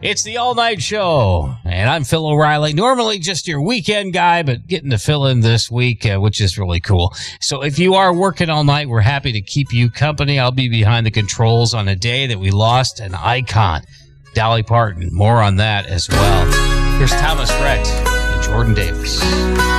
It's the all-night show, and I'm Phil O'Reilly. Normally just your weekend guy, but getting to fill in this week, which is really cool. So if you are working all night, we're happy to keep you company. I'll be behind the controls on a day that we lost an icon, Dolly Parton. More on that as well. Here's Thomas Rhett and Jordan Davis.